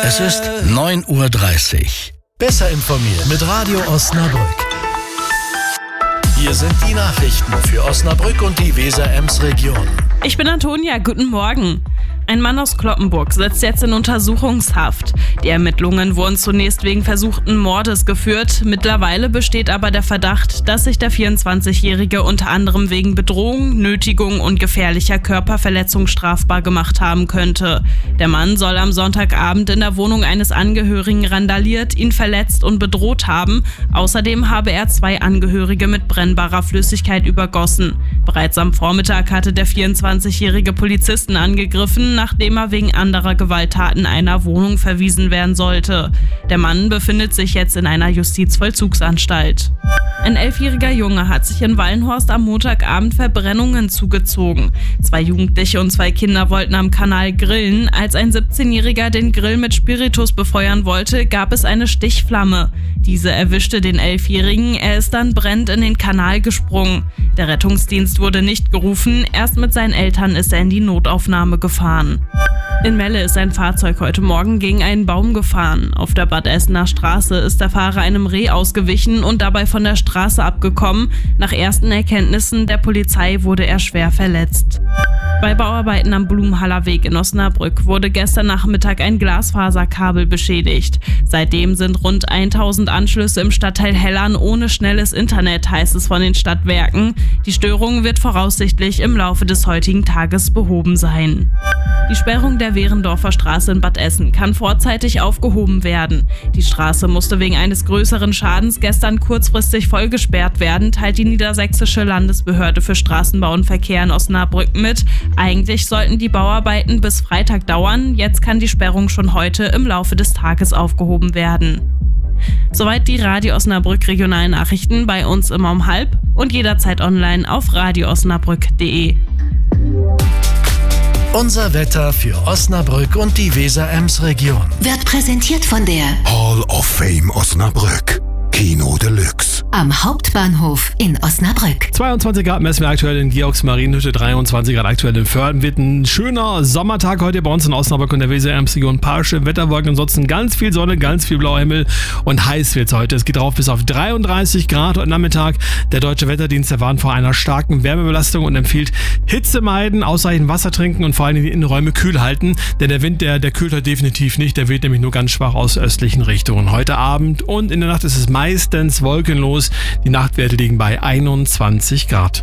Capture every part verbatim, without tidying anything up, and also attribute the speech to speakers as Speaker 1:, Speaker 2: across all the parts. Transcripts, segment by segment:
Speaker 1: Es ist neun Uhr dreißig. Besser informiert mit Radio Osnabrück. Hier sind die Nachrichten für Osnabrück und die Weser-Ems-Region.
Speaker 2: Ich bin Antonia, guten Morgen. Ein Mann aus Cloppenburg sitzt jetzt in Untersuchungshaft. Die Ermittlungen wurden zunächst wegen versuchten Mordes geführt. Mittlerweile besteht aber der Verdacht, dass sich der vierundzwanzigjährige unter anderem wegen Bedrohung, Nötigung und gefährlicher Körperverletzung strafbar gemacht haben könnte. Der Mann soll am Sonntagabend in der Wohnung eines Angehörigen randaliert, ihn verletzt und bedroht haben. Außerdem habe er zwei Angehörige mit brennbarer Flüssigkeit übergossen. Bereits am Vormittag hatte der vierundzwanzigjährige Polizisten angegriffen, nachdem er wegen anderer Gewalttaten einer Wohnung verwiesen werden sollte. Der Mann befindet sich jetzt in einer Justizvollzugsanstalt. Ein elfjähriger Junge hat sich in Wallenhorst am Montagabend Verbrennungen zugezogen. Zwei Jugendliche und zwei Kinder wollten am Kanal grillen. Als ein siebzehnjähriger den Grill mit Spiritus befeuern wollte, gab es eine Stichflamme. Diese erwischte den Elfjährigen, er ist dann brennend in den Kanal gesprungen. Der Rettungsdienst wurde nicht gerufen, erst mit seinen Eltern ist er in die Notaufnahme gefahren. In Melle ist ein Fahrzeug heute Morgen gegen einen Baum gefahren. Auf der Bad Essener Straße ist der Fahrer einem Reh ausgewichen und dabei von der Straße abgekommen. Nach ersten Erkenntnissen der Polizei wurde er schwer verletzt. Bei Bauarbeiten am Blumenhaller Weg in Osnabrück wurde gestern Nachmittag ein Glasfaserkabel beschädigt. Seitdem sind rund tausend Anschlüsse im Stadtteil Hellern ohne schnelles Internet, heißt es von den Stadtwerken. Die Störung wird voraussichtlich im Laufe des heutigen Tages behoben sein. Die Sperrung der Wehrendorfer Straße in Bad Essen kann vorzeitig aufgehoben werden. Die Straße musste wegen eines größeren Schadens gestern kurzfristig vollgesperrt werden, teilt die Niedersächsische Landesbehörde für Straßenbau und Verkehr in Osnabrück mit. Eigentlich sollten die Bauarbeiten bis Freitag dauern, jetzt kann die Sperrung schon heute im Laufe des Tages aufgehoben werden. Soweit die Radio Osnabrück Regionalen Nachrichten, bei uns immer um halb und jederzeit online auf radio osnabrück punkt de.
Speaker 1: Unser Wetter für Osnabrück und die Weser-Ems-Region
Speaker 3: Wird präsentiert von der
Speaker 4: Hall of Fame Osnabrück. Kino Deluxe.
Speaker 3: am Hauptbahnhof in Osnabrück.
Speaker 5: zweiundzwanzig Grad messen wir aktuell in Georgsmarienhütte, dreiundzwanzig Grad aktuell in Förden. Wird ein schöner Sommertag heute bei uns in Osnabrück und der Weser-Ems-Region. Ein paar schöne Wetterwolken, ansonsten ganz viel Sonne, ganz viel blauer Himmel und heiß wird es heute. Es geht rauf bis auf dreiunddreißig Grad heute Nachmittag. Der Deutsche Wetterdienst, der warnt vor einer starken Wärmebelastung und empfiehlt Hitze meiden, ausreichend Wasser trinken und vor allem die Innenräume kühl halten, denn der Wind, der, der kühlt heute definitiv nicht, der weht nämlich nur ganz schwach aus östlichen Richtungen. Heute Abend und in der Nacht ist es meistens wolkenlos. Die Nachtwerte liegen bei einundzwanzig Grad.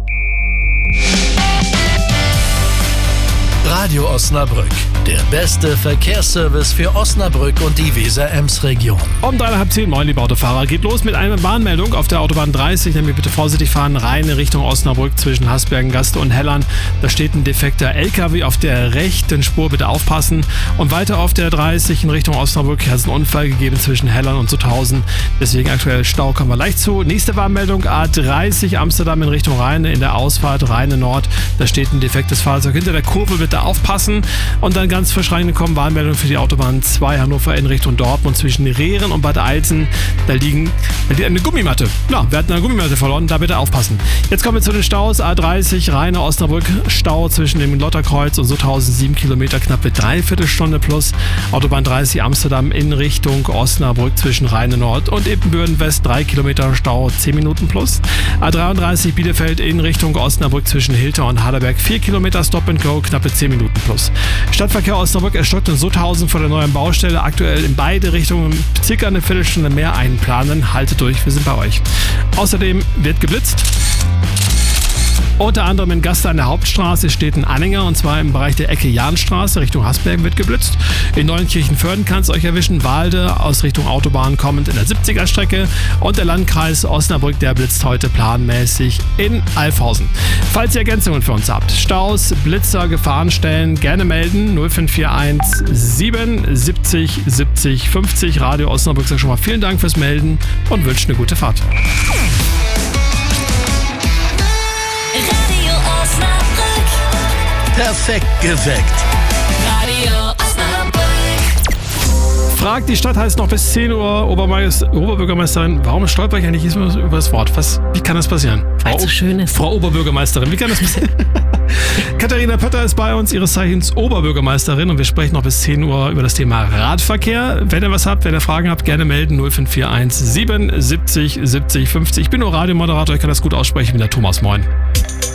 Speaker 1: Radio Osnabrück, der beste Verkehrsservice für Osnabrück und die Weser-Ems-Region.
Speaker 5: Um drei nach zehn, moin liebe Autofahrer, geht los mit einer Warnmeldung auf der Autobahn dreißig, nämlich bitte vorsichtig fahren, rein in Richtung Osnabrück zwischen Hasbergen-Gaste und Hellern. Da steht ein defekter L K W auf der rechten Spur, bitte aufpassen. Und weiter auf der dreißig in Richtung Osnabrück hat es einen Unfall gegeben zwischen Hellern und Sutthausen. Deswegen aktuell Stau, kommen wir leicht zu. Nächste Warnmeldung, A dreißig Amsterdam in Richtung Rheine, in der Ausfahrt Rheine Nord. Da steht ein defektes Fahrzeug hinter der Kurve, bitte aufpassen. Und dann ganz frisch reingekommen, Warnmeldung für die Autobahn zwei Hannover in Richtung Dortmund zwischen Rehren und Bad Eilsen. Da liegen, da liegt eine Gummimatte. Ja, wir hatten eine Gummimatte verloren, da bitte aufpassen. Jetzt kommen wir zu den Staus. A dreißig, Rheine, Osnabrück, Stau zwischen dem Lotterkreuz und Sutthausen, sieben Kilometer, knappe Dreiviertelstunde plus. Autobahn dreißig, Amsterdam in Richtung Osnabrück zwischen Rheine Nord und Ebenbürden West, drei Kilometer Stau, zehn Minuten plus. A dreiunddreißig, Bielefeld in Richtung Osnabrück zwischen Hilter und Harderberg, vier Kilometer Stop and Go, knappe zehn Minuten plus. Stadtverkehr Osnabrück erstockt in Sutthausen vor der neuen Baustelle. Aktuell in beide Richtungen circa eine Viertelstunde mehr einplanen. Haltet durch, wir sind bei euch. Außerdem wird geblitzt. Unter anderem in Gaste an der Hauptstraße steht ein Anhänger und zwar im Bereich der Ecke Jahnstraße Richtung Hasbergen wird geblitzt. In Neunkirchen-Föhrden kann es euch erwischen. Walde aus Richtung Autobahn kommend in der siebziger Strecke und der Landkreis Osnabrück, der blitzt heute planmäßig in Alfhausen. Falls ihr Ergänzungen für uns habt, Staus, Blitzer, Gefahrenstellen, gerne melden. null fünf vier eins sieben siebzig siebzig fünfzig. Radio Osnabrück sagt schon mal vielen Dank fürs Melden und wünscht eine gute Fahrt.
Speaker 1: Perfekt geweckt.
Speaker 6: Radio Osnabrück.
Speaker 5: sagt, die Stadt heißt noch bis zehn Uhr Obermeis- Oberbürgermeisterin. Warum stolper ich eigentlich immer über das Wort? Was, wie kann das passieren?
Speaker 2: Weil es so schön ist.
Speaker 5: Frau Oberbürgermeisterin, wie kann das passieren? Katharina Pötter ist bei uns, ihres Zeichens Oberbürgermeisterin, und wir sprechen noch bis zehn Uhr über das Thema Radverkehr. Wenn ihr was habt, wenn ihr Fragen habt, gerne melden. null fünf vier eins sieben siebzig siebzig fünfzig. Ich bin nur Radiomoderator, ich kann das gut aussprechen. Ich bin der Thomas. Moin.